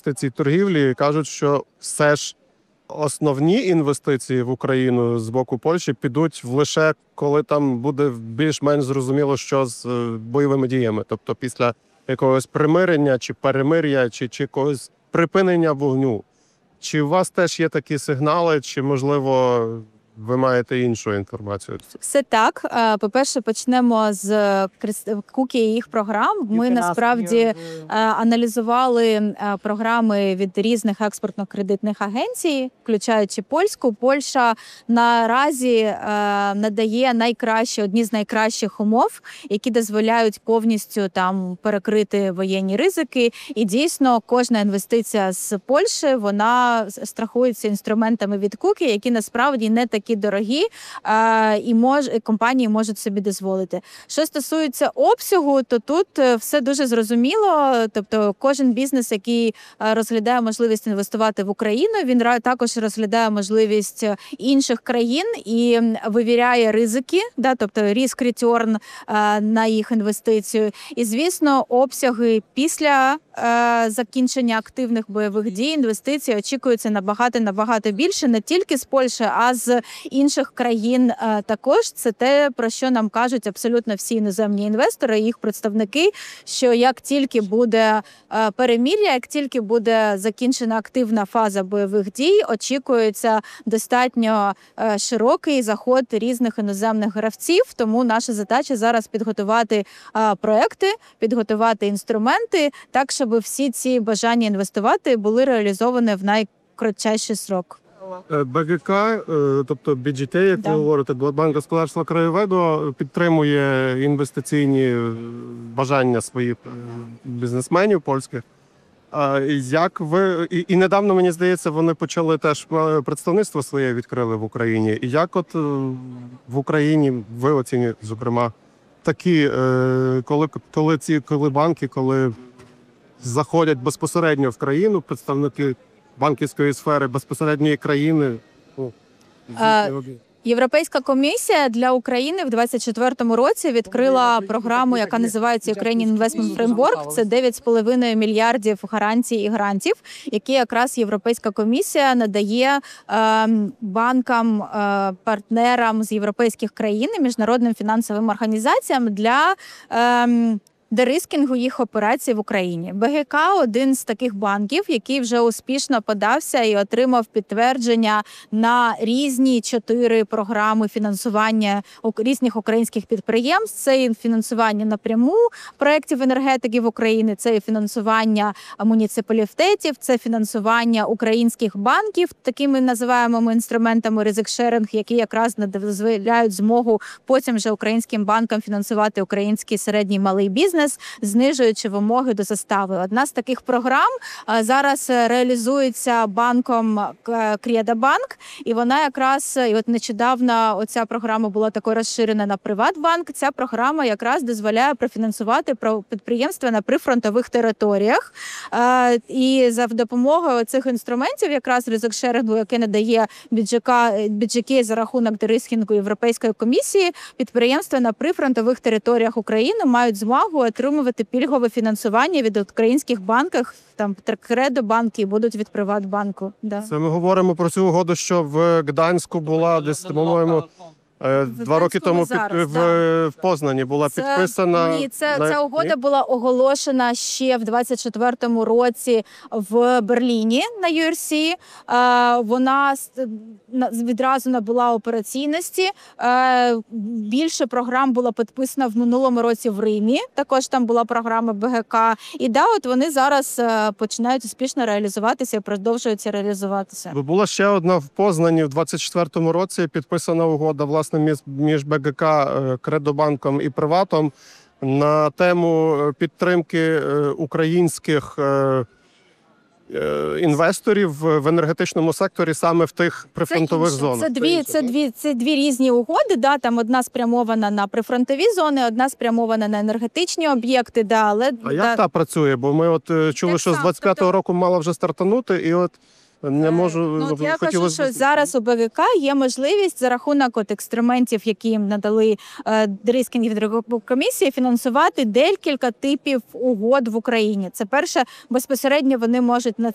інвестицій торгівлі, кажуть, що все ж основні інвестиції в Україну з боку Польщі підуть лише коли там буде більш-менш зрозуміло, що з бойовими діями. Тобто після якогось примирення чи перемир'я, чи якогось припинення вогню. Чи у вас теж є такі сигнали, чи, можливо, ви маєте іншу інформацію? Все так. По-перше, почнемо з кукі і їх програм. Ми насправді аналізували програми від різних експортно-кредитних агенцій, включаючи польську. Польща наразі надає одні з найкращих умов, які дозволяють повністю там перекрити воєнні ризики. І дійсно, кожна інвестиція з Польщі, вона страхується інструментами від кукі, які насправді не такі дорогі, і компанії можуть собі дозволити. Що стосується обсягу, то тут все дуже зрозуміло. Тобто кожен бізнес, який розглядає можливість інвестувати в Україну, він також розглядає можливість інших країн і вивіряє ризики, тобто risk-return на їх інвестицію. І, звісно, обсяги після закінчення активних бойових дій, інвестицій очікуються набагато більше, не тільки з Польщі, а з інших країн також. Це те, про що нам кажуть абсолютно всі іноземні інвестори, їх представники, що як тільки буде перемир'я, як тільки буде закінчена активна фаза бойових дій, очікується достатньо широкий заход різних іноземних гравців. Тому наша задача зараз підготувати проекти, підготувати інструменти, так, щоб всі ці бажання інвестувати були реалізовані в найкоротший срок. БГК, тобто BGT, як ви говорите, Банк господарства краєвиду, підтримує інвестиційні бажання своїх бізнесменів польських. Як ви... І недавно, мені здається, вони почали теж представництво своє відкрили в Україні. І як от в Україні ви оцінюєте, зокрема, такі, коли банки, коли заходять безпосередньо в країну, представники банківської сфери безпосередньої країни? Європейська комісія для України в 2024 році відкрила програму, яка називається Ukrainian Investment Framework. Це 9,5 мільярдів гарантій і грантів, які якраз Європейська комісія надає банкам, партнерам з європейських країн і міжнародним фінансовим організаціям для дерискінгу їх операцій в Україні. БГК – один з таких банків, який вже успішно подався і отримав підтвердження на різні 4 програми фінансування різних українських підприємств. Це і фінансування напряму проєктів енергетики в Україні, це і фінансування муніципалітетів, це фінансування українських банків, такими називаємо інструментами ризик-шеринг, які якраз дозволяють змогу потім вже українським банкам фінансувати український середній малий бізнес, знижуючи вимоги до застави. Одна з таких програм зараз реалізується банком Кредобанк, і вона якраз, і от нещодавно оця програма була такою розширена на Приватбанк. Ця програма якраз дозволяє профінансувати підприємства на прифронтових територіях. І за допомогою цих інструментів, якраз ризик-шерингу, яке надає BGK за рахунок дерискінгу Європейської комісії, підприємства на прифронтових територіях України мають змогу отримувати пільгове фінансування від українських банків, там Кредобанк і будуть від Приватбанку. Це ми говоримо про цю угоду, що в Гданську була десь, по-моєму, 2 роки тому в Познані була підписана. Ні, ця угода була оголошена ще в 24-му році в Берліні на URC. Вона відразу набула операційності. Більше програм було підписано в минулому році в Римі. Також там була програма БГК. І от вони зараз починають успішно реалізуватися і продовжуються реалізуватися. Була ще одна в Познані в 24-му році підписана угода, власне, між БГК, Кредобанком і Приватом на тему підтримки українських інвесторів в енергетичному секторі саме в тих прифронтових зонах. Це дві різні угоди. Там одна спрямована на прифронтові зони, одна спрямована на енергетичні об'єкти. А як та працює? Бо ми чули, що з 25-го року мала вже стартанути, і не можу. Я кажу, що зараз у БГК є можливість за рахунок інструментів, які їм надали дерискінг комісії, фінансувати декілька типів угод в Україні. Це перше, безпосередньо вони можуть